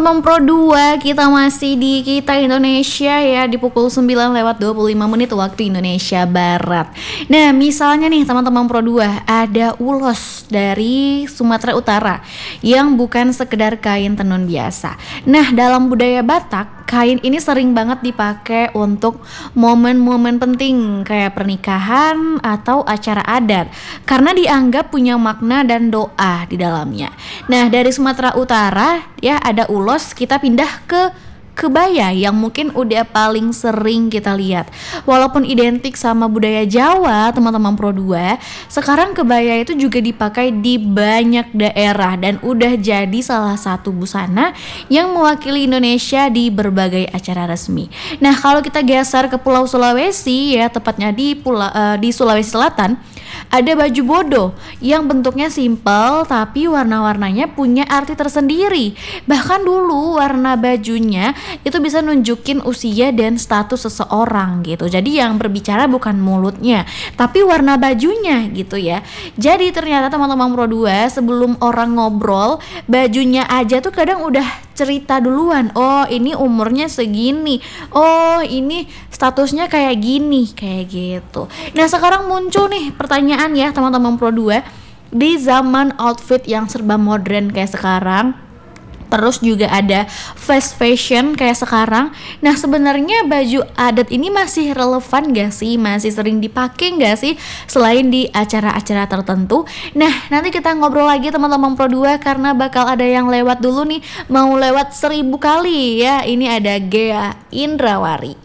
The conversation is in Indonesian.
teman-teman Pro 2, kita masih di Kita Indonesia ya, di pukul 9:25 waktu Indonesia Barat. Nah, misalnya nih teman-teman Pro 2, ada ulos dari Sumatera Utara yang bukan sekedar kain tenun biasa. Nah, dalam budaya Batak, kain ini sering banget dipakai untuk momen-momen penting kayak pernikahan atau acara adat karena dianggap punya makna dan doa di dalamnya. Nah, dari Sumatera Utara ya ada ulos, kita pindah ke kebaya yang mungkin udah paling sering kita lihat. Walaupun identik sama budaya Jawa, teman-teman Pro 2, sekarang kebaya itu juga dipakai di banyak daerah dan udah jadi salah satu busana yang mewakili Indonesia di berbagai acara resmi. Nah, kalau kita geser ke Pulau Sulawesi ya, tepatnya di Sulawesi Selatan, ada baju bodo yang bentuknya simpel tapi warna-warnanya punya arti tersendiri. Bahkan dulu warna bajunya itu bisa nunjukin usia dan status seseorang gitu. Jadi yang berbicara bukan mulutnya, tapi warna bajunya gitu ya. Jadi ternyata teman-teman Pro 2, sebelum orang ngobrol, bajunya aja tuh kadang udah cerita duluan. Oh, ini umurnya segini. Oh, ini statusnya kayak gini, kayak gitu. Nah, sekarang muncul nih pertanyaan ya teman-teman Pro 2, di zaman outfit yang serba modern kayak sekarang, terus juga ada fast fashion kayak sekarang. Nah, sebenarnya baju adat ini masih relevan gak sih? Masih sering dipakai gak sih selain di acara-acara tertentu? Nah, nanti kita ngobrol lagi teman-teman Pro 2 karena bakal ada yang lewat dulu nih, mau lewat 1000 kali ya. Ini ada Gea Indrawari.